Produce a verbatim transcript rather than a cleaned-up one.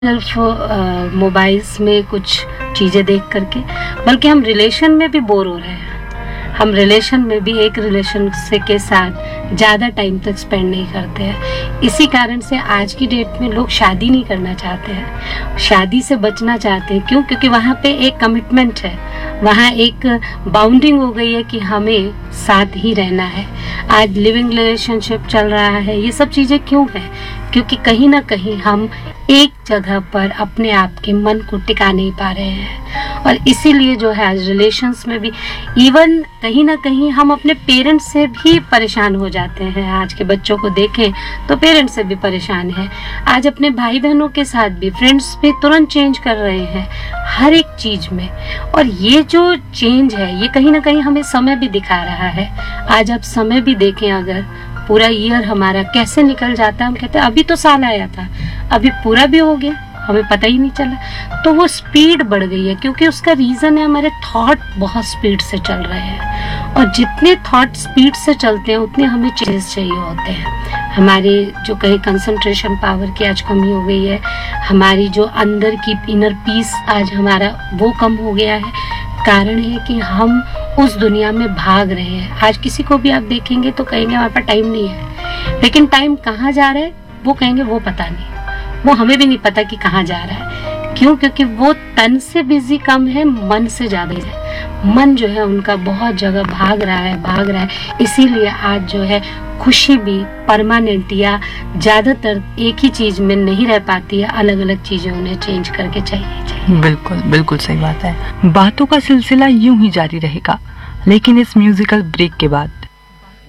सिर्फ मोबाइल्स में कुछ चीज़ें देख करके, बल्कि हम रिलेशन में भी बोर हो रहे हैं। हम रिलेशन में भी एक रिलेशन से के साथ ज़्यादा टाइम तक स्पेंड नहीं करते हैं। इसी कारण से आज की डेट में लोग शादी नहीं करना चाहते हैं, शादी से बचना चाहते हैं। क्यों? क्योंकि वहाँ पे एक कमिटमेंट है, वहाँ एक बाउंडिंग हो गई है कि हमें साथ ही रहना है। आज लिविंग रिलेशनशिप चल रहा है। ये सब चीज़ें क्यों है? क्योंकि कहीं ना कहीं हम एक जगह पर अपने आप के मन को टिका नहीं पा रहे हैं, और इसीलिए जो है आज रिलेशंस में भी इवन कहीं ना कहीं हम अपने पेरेंट्स से भी परेशान हो जाते हैं। आज के बच्चों को देखें तो पेरेंट्स से भी परेशान है। आज अपने भाई बहनों के साथ भी फ्रेंड्स भी तुरंत चेंज कर रहे हैं हर एक चीज में। और ये जो चेंज है ये कहीं ना कहीं हमें समय भी दिखा रहा है। आज आप समय भी देखें, अगर पूरा ईयर हमारा कैसे निकल जाता है, हम कहते हैं अभी तो साल आया था, अभी पूरा भी हो गया, हमें पता ही नहीं चला। तो वो स्पीड बढ़ गई है, क्योंकि उसका रीजन है हमारे थॉट बहुत स्पीड से चल रहे हैं। और जितने थॉट स्पीड से चलते हैं उतने हमें चेंजेस चाहिए होते हैं। हमारे जो कहीं कंसंट्रेशन पावर की आज कमी हो गई है, हमारी जो अंदर की इनर पीस आज हमारा वो कम हो गया है। कारण है कि हम उस दुनिया में भाग रहे हैं। आज किसी को भी आप देखेंगे तो कहेंगे हमारे पास टाइम नहीं है, लेकिन टाइम कहाँ जा रहा है वो कहेंगे वो पता नहीं, वो हमें भी नहीं पता कि कहाँ जा रहा है। क्यों? क्योंकि वो तन से बिजी कम है, मन से ज्यादा है। मन जो है उनका बहुत जगह भाग रहा है भाग रहा है इसीलिए आज जो है खुशी भी परमानेंट या ज्यादातर एक ही चीज में नहीं रह पाती है। अलग अलग चीजें उन्हें चेंज करके चाहिए चाहिए बिल्कुल बिल्कुल सही बात है। बातों का सिलसिला यूं ही जारी रहेगा, लेकिन इस म्यूजिकल ब्रेक के बाद